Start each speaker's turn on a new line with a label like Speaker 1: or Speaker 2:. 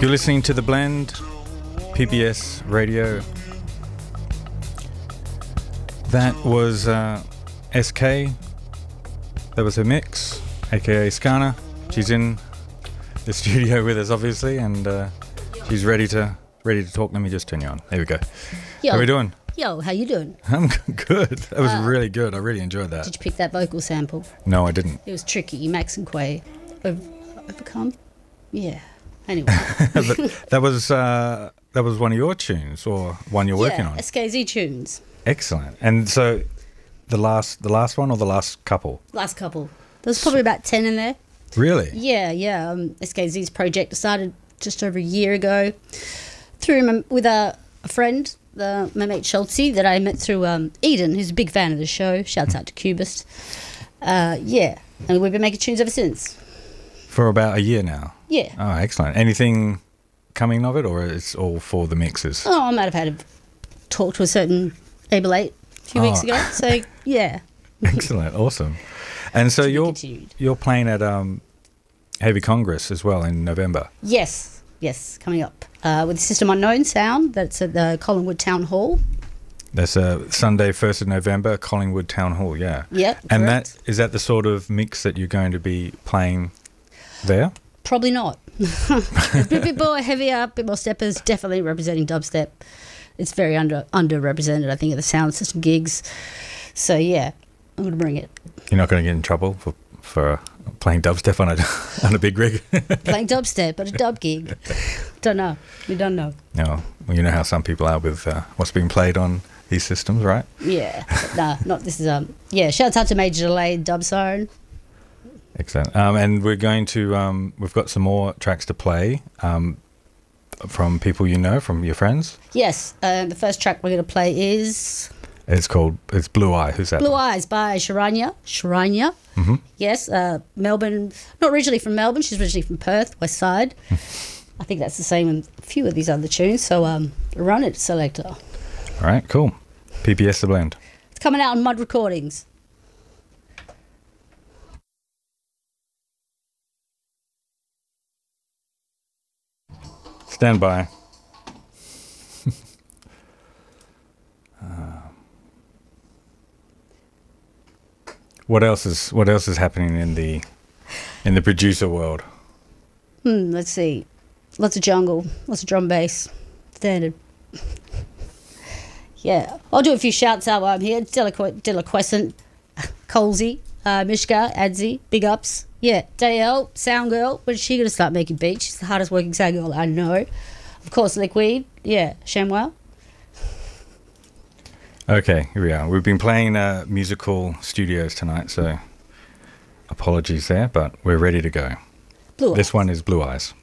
Speaker 1: You're listening to The Blend, PBS Radio. That was SK. That was her mix, aka Skana. She's in the studio with us, obviously, and she's ready to talk. Let me just turn you on. There we go.
Speaker 2: Yo.
Speaker 1: How are we doing?
Speaker 2: Yo, how you doing?
Speaker 1: I'm good. That was really good. I really enjoyed that.
Speaker 2: Did you pick that vocal sample?
Speaker 1: No, I didn't.
Speaker 2: It was tricky. Max and Quay. Overcome? Yeah. Anyway.
Speaker 1: But that was one of your tunes, or one you're working on?
Speaker 2: SKZ tunes.
Speaker 1: Excellent. And so the last one or the last couple?
Speaker 2: Last couple. There's probably about 10 in there.
Speaker 1: Really?
Speaker 2: Yeah. SKZ's project started just over a year ago through with a friend, my mate Schultzy, that I met through Eden, who's a big fan of the show. Shouts out to Cubist. And we've been making tunes ever since.
Speaker 1: For about a year now?
Speaker 2: Yeah.
Speaker 1: Oh, excellent. Anything coming of it, or it's all for the mixes?
Speaker 2: Oh, I might have had a talk to a certain Able 8 a few weeks ago. So, yeah.
Speaker 1: Excellent. Awesome. And so you're playing at Heavy Congress as well in November?
Speaker 2: Yes, coming up. With System Unknown Sound. That's at the Collingwood Town Hall.
Speaker 1: That's Sunday, 1st of November, Collingwood Town Hall, yeah.
Speaker 2: Yep,
Speaker 1: and
Speaker 2: correct.
Speaker 1: is that the sort of mix that you're going to be playing there?
Speaker 2: Probably not. A bit more heavier, a bit more steppers, definitely representing dubstep. It's very underrepresented, I think, at the sound system gigs. So, yeah, I'm going to bring it.
Speaker 1: You're not going to get in trouble for playing dubstep on a big rig?
Speaker 2: Playing dubstep at a dub gig. Don't know. We don't know.
Speaker 1: No. Well, you know how some people are with what's being played on these systems, right?
Speaker 2: Yeah. Nah, not this is shouts out to Major Delay, Dub Zone.
Speaker 1: Excellent. And we're going to we've got some more tracks to play from people you know, from your friends.
Speaker 2: Yes. The first track we're going to play is
Speaker 1: it's Blue Eye. Who's that?
Speaker 2: Blue Eyes by Sharanya.
Speaker 1: Mm-hmm.
Speaker 2: Yes, Melbourne. Not originally from Melbourne. She's originally from Perth, West Side. I think that's the same in a few of these other tunes. So run it, selector.
Speaker 1: All right, cool. PBS The Blend.
Speaker 2: It's coming out on Mud Recordings.
Speaker 1: Stand by. What else is happening in the producer world?
Speaker 2: Let's see. Lots of jungle, lots of drum bass. Standard. Yeah. I'll do a few shouts out while I'm here. Deliquescent, Colsey, Mishka, Adzi, big ups. Yeah, Dale, Sound Girl. When's she going to start making beats? She's the hardest working sound girl I know. Of course, Liquid. Yeah, Shamwell.
Speaker 1: Okay, here we are. We've been playing musical studios tonight, so apologies there, but we're ready to go.
Speaker 2: Blue Eyes.
Speaker 1: This one is Blue Eyes.